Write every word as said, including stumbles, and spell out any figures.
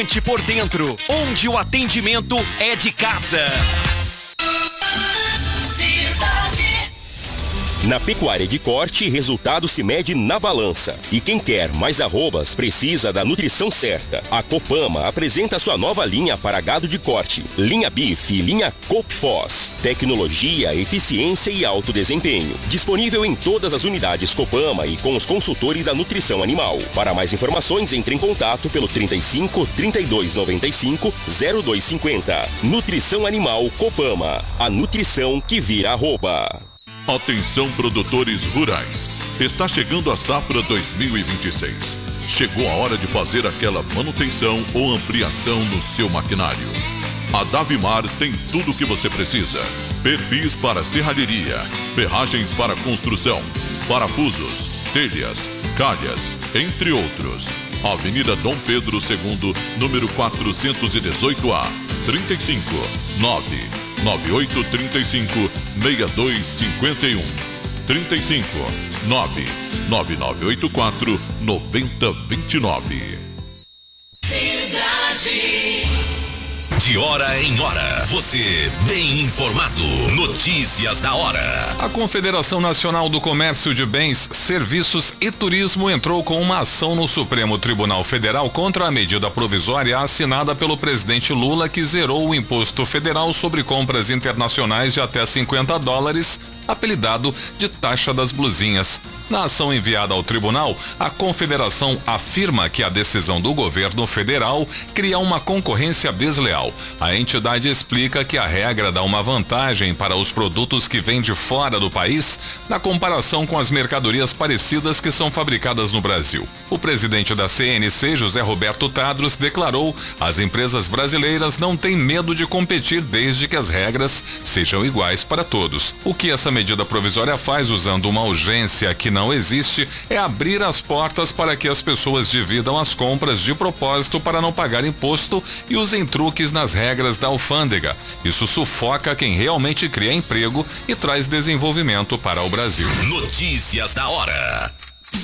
Por dentro, onde o atendimento é de casa. Na pecuária de corte, resultado se mede na balança. E quem quer mais arrobas precisa da nutrição certa. A Copama apresenta sua nova linha para gado de corte. Linha Beef e linha Copfos. Tecnologia, eficiência e alto desempenho. Disponível em todas as unidades Copama e com os consultores da nutrição animal. Para mais informações, entre em contato pelo trinta e cinco, trinta e dois, noventa e cinco, zero dois cinquenta. Nutrição Animal Copama. A nutrição que vira arroba. Atenção, produtores rurais. Está chegando a safra dois mil e vinte e seis. Chegou a hora de fazer aquela manutenção ou ampliação no seu maquinário. A Davimar tem tudo o que você precisa. Perfis para serralheria, ferragens para construção, parafusos, telhas, calhas, entre outros. Avenida Dom Pedro segundo, número quatrocentos e dezoito A, trinta e cinco, nove nove oito três cinco, seis dois cinco um, trinta e cinco, nove nove nove oito quatro, nove zero dois nove. Cidade. De hora em hora, você bem informado. Notícias da hora. A Confederação Nacional do Comércio de Bens, Serviços e Turismo entrou com uma ação no Supremo Tribunal Federal contra a medida provisória assinada pelo presidente Lula, que zerou o imposto federal sobre compras internacionais de até cinquenta dólares, apelidado de taxa das blusinhas. Na ação enviada ao tribunal, a Confederação afirma que a decisão do governo federal cria uma concorrência desleal. A entidade explica que a regra dá uma vantagem para os produtos que vêm de fora do país na comparação com as mercadorias parecidas que são fabricadas no Brasil. O presidente da C N C, José Roberto Tadros, declarou: as empresas brasileiras não têm medo de competir desde que as regras sejam iguais para todos. O que essa medida provisória faz, usando uma urgência que não não existe, é abrir as portas para que as pessoas dividam as compras de propósito para não pagar imposto e usem truques nas regras da alfândega. Isso sufoca quem realmente cria emprego e traz desenvolvimento para o Brasil. Notícias da hora.